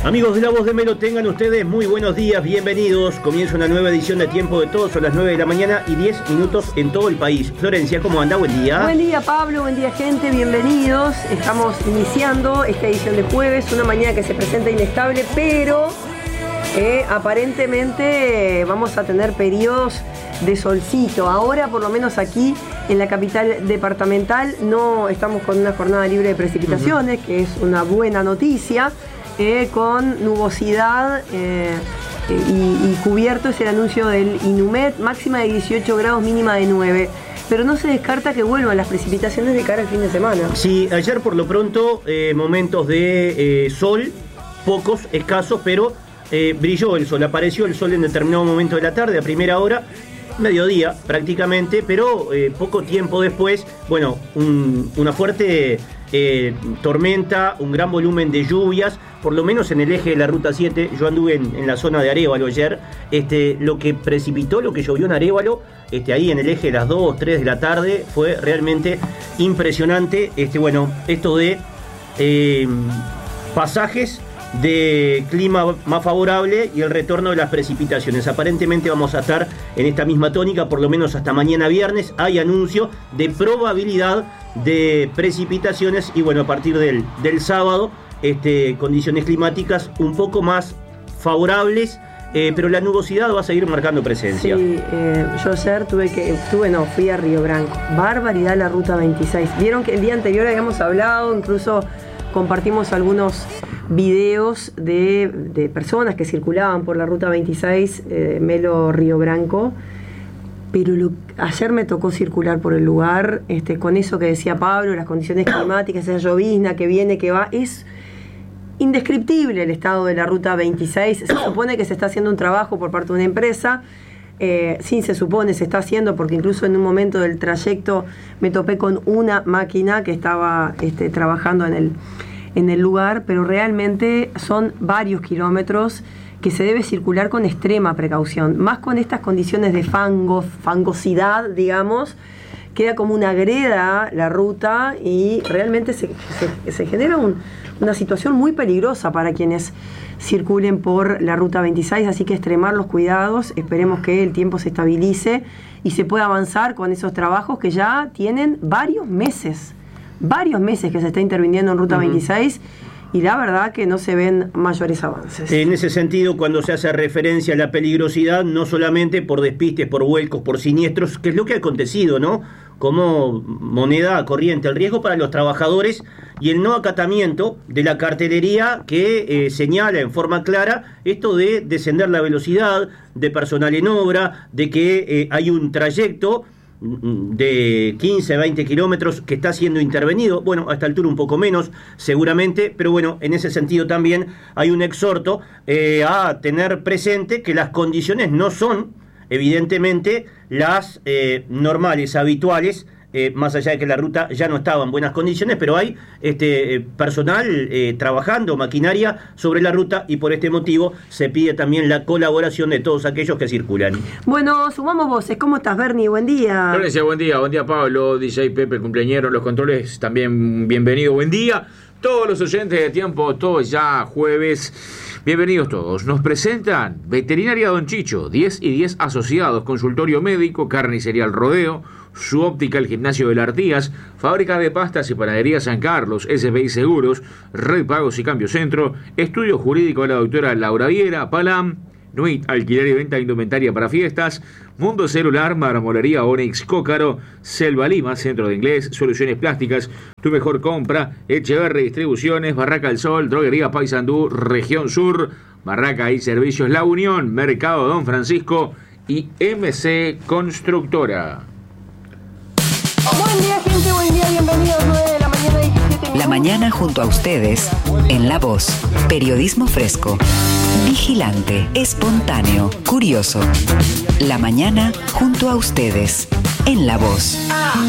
Amigos de La Voz de Melo, tengan ustedes muy buenos días, bienvenidos. Comienza una nueva edición de Tiempo de Todos, son las 9 de la mañana y 10 minutos en todo el país. Florencia, ¿cómo anda? Buen día. Buen día, Pablo, buen día, gente, bienvenidos. Estamos iniciando esta edición de jueves, una mañana que se presenta inestable, pero aparentemente vamos a tener periodos de solcito. Ahora, por lo menos aquí en la capital departamental, no estamos con una jornada libre de precipitaciones, que es una buena noticia. Con nubosidad y cubierto es el anuncio del INUMED, máxima de 18 grados, mínima de 9. Pero no se descarta que vuelvan las precipitaciones de cara al fin de semana. Sí, ayer por lo pronto momentos de sol, pocos, escasos, pero brilló el sol, apareció el sol en determinado momento de la tarde, a primera hora, mediodía prácticamente, pero poco tiempo después, bueno, una fuerte tormenta, un gran volumen de lluvias, por lo menos en el eje de la Ruta 7. Yo anduve en la zona de Arévalo ayer. Lo que precipitó, lo que llovió en Arévalo, ahí en el eje de las 2, 3 de la tarde, fue realmente impresionante. Esto de pasajes de clima más favorable y el retorno de las precipitaciones. Aparentemente vamos a estar en esta misma tónica, por lo menos hasta mañana viernes. Hay anuncio de probabilidad de precipitaciones y bueno, a partir del sábado, condiciones climáticas un poco más favorables, pero la nubosidad va a seguir marcando presencia. Sí, yo ayer fui a Río Branco. Barbaridad la Ruta 26. Vieron que el día anterior habíamos hablado, incluso compartimos algunos videos de personas que circulaban por la Ruta 26, Melo Río Branco, pero ayer me tocó circular por el lugar, con eso que decía Pablo, las condiciones climáticas, esa llovizna que viene, que va, es indescriptible el estado de la Ruta 26. Se supone que se está haciendo un trabajo por parte de una empresa, sí, se supone, se está haciendo, porque incluso en un momento del trayecto me topé con una máquina que estaba trabajando en el lugar, pero realmente son varios kilómetros que se debe circular con extrema precaución, más con estas condiciones de fangosidad, digamos. Queda como una greda la ruta y realmente se genera una situación muy peligrosa para quienes circulen por la Ruta 26, así que extremar los cuidados. Esperemos que el tiempo se estabilice y se pueda avanzar con esos trabajos que ya tienen varios meses que se está interviniendo en Ruta 26 y la verdad que no se ven mayores avances. En ese sentido, cuando se hace referencia a la peligrosidad, no solamente por despistes, por vuelcos, por siniestros, que es lo que ha acontecido, ¿no? Como moneda corriente, el riesgo para los trabajadores y el no acatamiento de la cartelería que señala en forma clara esto de descender la velocidad, de personal en obra, de que hay un trayecto de 15, 20 kilómetros que está siendo intervenido, bueno, a esta altura un poco menos seguramente, pero bueno, en ese sentido también hay un exhorto a tener presente que las condiciones no son evidentemente las normales, habituales, más allá de que la ruta ya no estaba en buenas condiciones, pero hay personal trabajando, maquinaria sobre la ruta, y por este motivo se pide también la colaboración de todos aquellos que circulan. Bueno, sumamos voces. ¿Cómo estás, Bernie? Buen día. Florencia, buen día Pablo, DJ Pepe, el cumpleañero, los controles también, bienvenido, buen día. Todos los oyentes de Tiempo, todos ya jueves, bienvenidos todos. Nos presentan Veterinaria Don Chicho, 10 y 10 asociados, consultorio médico, carnicería El Rodeo, Su Óptica, el Gimnasio de las Artigas, Fábrica de Pastas y Panadería San Carlos, SBI Seguros, Red Pagos y Cambio Centro, Estudio Jurídico de la doctora Laura Viera, Palam, Nuit, alquiler y venta de indumentaria para fiestas, Mundo Celular, Marmolería Onyx Cócaro, Selva Lima, Centro de Inglés, Soluciones Plásticas, Tu Mejor Compra, Echeverri Distribuciones, Barraca El Sol, Droguería Paysandú, Región Sur, Barraca y Servicios La Unión, Mercado Don Francisco y MC Constructora. Buen día, gente, buen día, bienvenidos, 9 de la mañana, 17 minutos. La mañana junto a ustedes, en La Voz, periodismo fresco, vigilante, espontáneo, curioso. La mañana junto a ustedes, en La Voz.